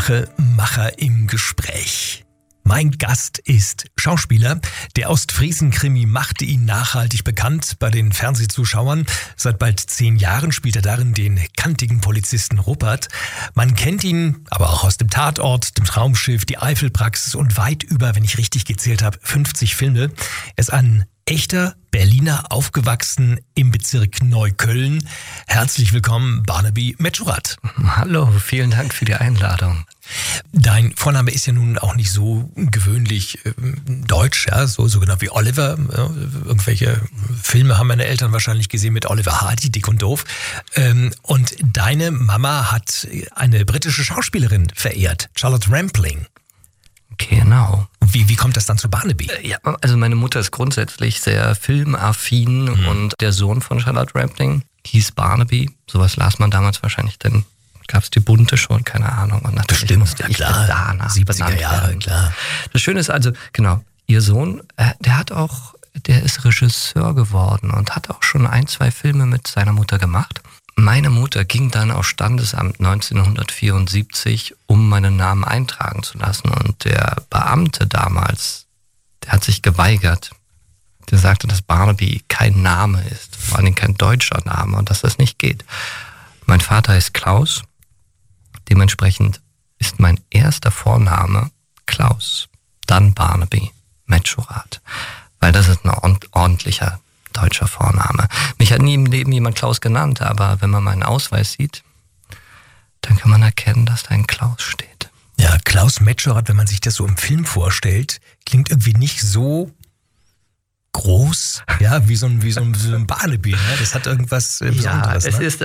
Macher im Gespräch. Mein Gast ist Schauspieler. Der Ostfriesen-Krimi machte ihn nachhaltig bekannt bei den Fernsehzuschauern. Seit bald 10 Jahren spielt er darin den kantigen Polizisten Rupert. Man kennt ihn aber auch aus dem Tatort, dem Traumschiff, die Eifelpraxis und weit über, wenn ich richtig gezählt habe, 50 Filme. Er ist ein echter Berliner, aufgewachsen im Bezirk Neukölln. Herzlich willkommen, Barnaby Medschurat. Hallo, vielen Dank für die Einladung. Dein Vorname ist ja nun auch nicht so gewöhnlich deutsch, ja, so genau wie Oliver. Ja, irgendwelche Filme haben meine Eltern wahrscheinlich gesehen mit Oliver Hardy, Dick und Doof. Und deine Mama hat eine britische Schauspielerin verehrt, Charlotte Rampling. Genau. Wie kommt das dann zu Barnaby? Ja, also meine Mutter ist grundsätzlich sehr filmaffin und der Sohn von Charlotte Rampling hieß Barnaby. Sowas las man damals wahrscheinlich, denn gab es die Bunte schon, keine Ahnung. Und natürlich musste ich danach 70er Jahre, klar. Das Schöne ist also, genau, ihr Sohn, der ist Regisseur geworden und hat auch schon 1, 2 Filme mit seiner Mutter gemacht. Meine Mutter ging dann aufs Standesamt 1974, um meinen Namen eintragen zu lassen. Und der Beamte damals, der hat sich geweigert. Der sagte, dass Barnaby kein Name ist, vor allem kein deutscher Name und dass das nicht geht. Mein Vater heißt Klaus. Dementsprechend ist mein erster Vorname Klaus, dann Barnaby Medschurat, weil das ist ein ordentlicher deutscher Vorname. Mich hat nie im Leben jemand Klaus genannt, aber wenn man meinen Ausweis sieht, dann kann man erkennen, dass da ein Klaus steht. Ja, Klaus Medschurat, wenn man sich das so im Film vorstellt, klingt irgendwie nicht so groß, ja, wie so ein Barnaby, ne? Das hat irgendwas Besonderes. Ja, es ist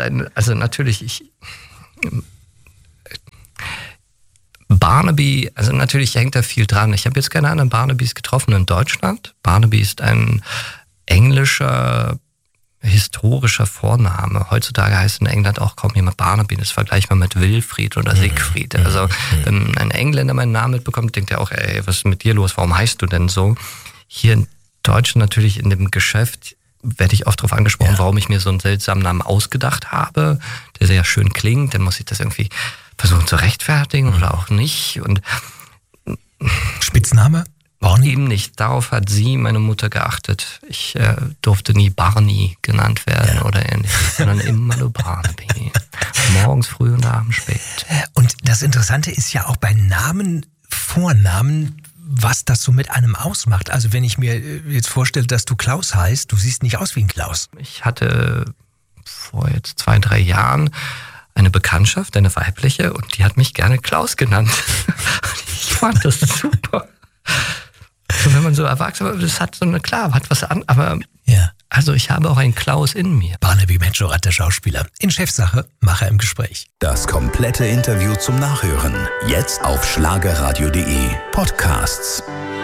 Barnaby, also natürlich hängt da viel dran. Ich habe jetzt keine anderen Barnabys getroffen in Deutschland. Barnaby ist ein englischer, historischer Vorname. Heutzutage heißt in England auch kaum jemand Barnaby. Das vergleichbar mit Wilfried oder Siegfried. Also wenn ein Engländer meinen Namen mitbekommt, denkt er auch, ey, was ist mit dir los? Warum heißt du denn so? Hier in Deutschland natürlich in dem Geschäft werde ich oft darauf angesprochen, warum ich mir so einen seltsamen Namen ausgedacht habe, der sehr schön klingt. Dann muss ich das irgendwie versuchen zu rechtfertigen oder auch nicht. Und Spitzname? Barney? Eben nicht. Darauf hat meine Mutter geachtet. Ich durfte nie Barney genannt werden oder ähnliches, sondern immer nur Barnaby. Morgens früh und abends spät. Und das Interessante ist ja auch bei Namen, Vornamen, was das so mit einem ausmacht. Also wenn ich mir jetzt vorstelle, dass du Klaus heißt, du siehst nicht aus wie ein Klaus. Ich hatte vor jetzt 2, 3 Jahren eine Bekanntschaft, eine weibliche, und die hat mich gerne Klaus genannt. Ich fand das super. So, wenn man so erwachsen ist, das hat so eine, klar, hat was an, aber also ich habe auch einen Klaus in mir. Barnaby Medschurat, der Schauspieler. In Chefsache, Macher im Gespräch. Das komplette Interview zum Nachhören. Jetzt auf schlagerradio.de Podcasts.